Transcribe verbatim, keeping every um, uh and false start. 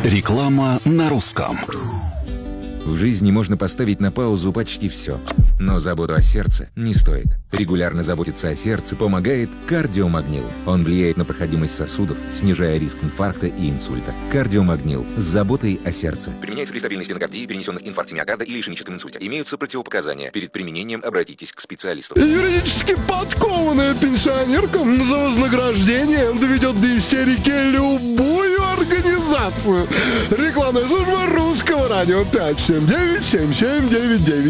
Реклама на русском. В жизни можно поставить на паузу почти все. Но заботу о сердце не стоит. Регулярно заботиться о сердце помогает кардиомагнил. Он влияет на проходимость сосудов, снижая риск инфаркта и инсульта. Кардиомагнил с заботой о сердце. Применяется при стабильной стенокардии, перенесенных инфаркте миокарда или ишемическом инсульте. Имеются противопоказания. Перед применением обратитесь к специалисту. Юридически подкованная пенсионерка за вознаграждение доведет до истерики любую организацию. Рекламная служба Русского радио пять семь девять семь семь девять девять.